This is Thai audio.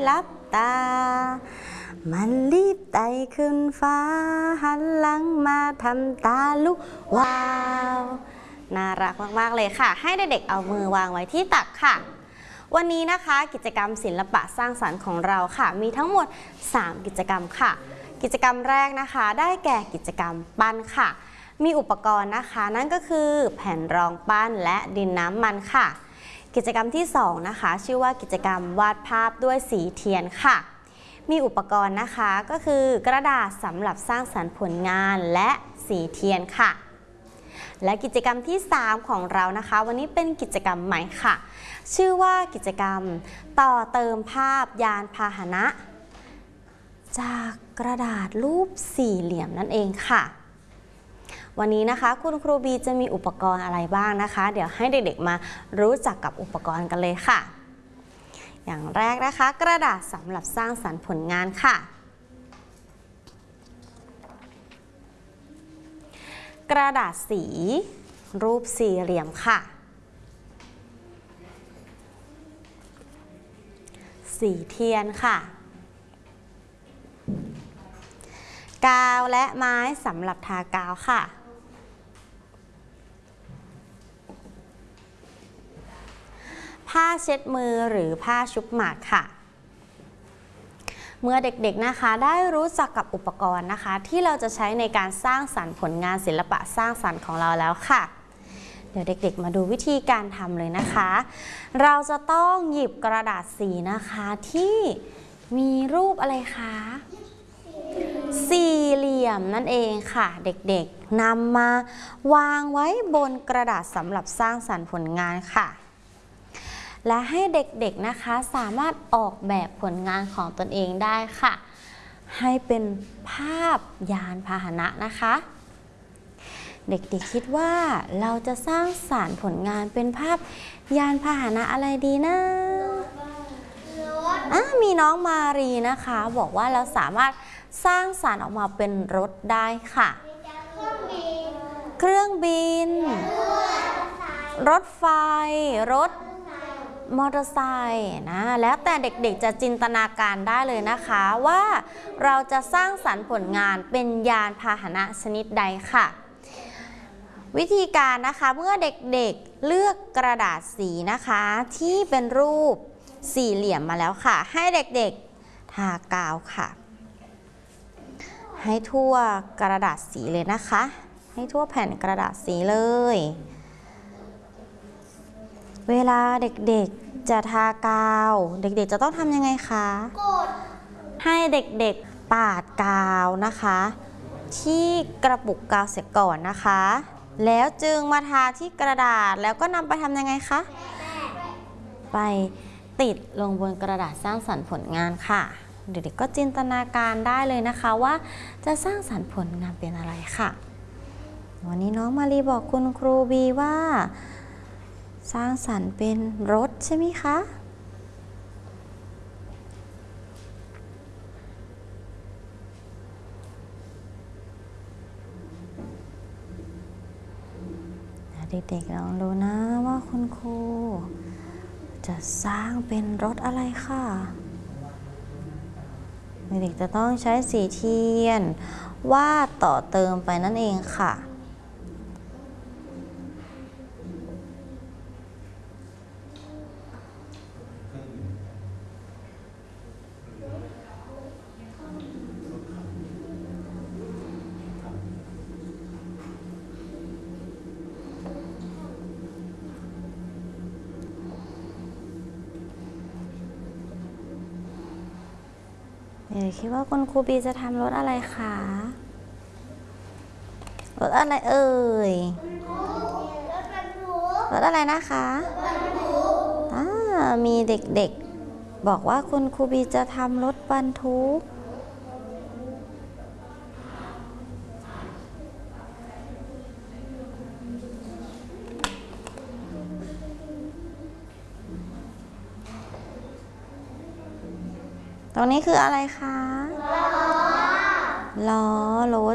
ลับตามันรีบไต่ขึ้นฟ้าหันหลังมาทำตาลุกว้าวน่ารักมากๆเลยค่ะให้เด็กๆเอามือวางไว้ที่ตักค่ะวันนี้นะคะกิจกรรมศิลปะสร้างสรรค์ของเราค่ะมีทั้งหมด3กิจกรรมค่ะกิจกรรมแรกนะคะได้แก่กิจกรรมปั้นค่ะมีอุปกรณ์นะคะนั่นก็คือแผ่นรองปั้นและดินน้ำมันค่ะกิจกรรมที่2นะคะชื่อว่ากิจกรรมวาดภาพด้วยสีเทียนค่ะมีอุปกรณ์นะคะก็คือกระดาษสำหรับสร้างสรรค์ผลงานและสีเทียนค่ะและกิจกรรมที่3ของเรานะคะวันนี้เป็นกิจกรรมใหม่ค่ะชื่อว่ากิจกรรมต่อเติมภาพยานพาหนะจากกระดาษรูปสี่เหลี่ยมนั่นเองค่ะวันนี้นะคะคุณครูบีจะมีอุปกรณ์อะไรบ้างนะคะเดี๋ยวให้เด็กๆมารู้จักกับอุปกรณ์กันเลยค่ะอย่างแรกนะคะกระดาษสำหรับสร้างสรรค์ผลงานค่ะกระดาษสีรูปสี่เหลี่ยมค่ะสีเทียนค่ะกาวและไม้สำหรับทากาวค่ะผ้าเช็ดมือหรือผ้าชุบหมาดค่ะเมื่อเด็กๆนะคะได้รู้จักกับอุปกรณ์นะคะที่เราจะใช้ในการสร้างสรรค์ผลงานศิลปะสร้างสรรค์ของเราแล้วค่ะเดี๋ยวเด็กๆมาดูวิธีการทำเลยนะคะเราจะต้องหยิบกระดาษสีนะคะที่มีรูปอะไรคะสี่เหลี่ยมนั่นเองค่ะเด็กๆนำมาวางไว้บนกระดาษสำหรับสร้างสรรค์ผลงานค่ะและให้เด็กๆนะคะสามารถออกแบบผลงานของตนเองได้ค่ะให้เป็นภาพยานพาหนะนะคะเด็กๆคิดว่าเราจะสร้างสรรค์ผลงานเป็นภาพยานพาหนะอะไรดีนะมีน้องมารีนะคะบอกว่าเราสามารถสร้างสรรค์ออกมาเป็นรถได้ค่ะเครื่องบินรถไฟรถมอเตอร์ไซค์นะแล้วแต่เด็กๆจะจินตนาการได้เลยนะคะว่าเราจะสร้างสรรค์ผลงานเป็นยานพาหนะชนิดใดค่ะวิธีการนะคะเมื่อเด็กๆเลือกกระดาษสีนะคะที่เป็นรูปสี่เหลี่ยมมาแล้วค่ะให้เด็กๆทากาวค่ะให้ทั่วกระดาษสีเลยนะคะให้ทั่วแผ่นกระดาษสีเลยเวลาเด็กๆจะทากาวเด็กๆจะต้องทำยังไงคะให้เด็กๆปาดกาวนะคะที่กระปุกกาวเสียก่อนนะคะแล้วจึงมาทาที่กระดาษแล้วก็นำไปทำยังไงคะไปติดลงบนกระดาษสร้างสรรค์ผลงานค่ะเด็กๆก็จินตนาการได้เลยนะคะว่าจะสร้างสรรค์ผลงานเป็นอะไรค่ะวันนี้น้องมารีบอกคุณครูบีว่าสร้างสรรค์เป็นรถใช่ไหมคะเด็กๆลองดูนะว่าคุณครูจะสร้างเป็นรถอะไรค่ะเด็กๆจะต้องใช้สีเทียนวาดต่อเติมไปนั่นเองค่ะคิดว่าคุณครูบีจะทำรถอะไรคะรถอะไรเอ่ยรถอะไรนะคะมีเด็กๆบอกว่าคุณครูบีจะทำรถบรรทุกตรงนี้คืออะไรคะล้อรถ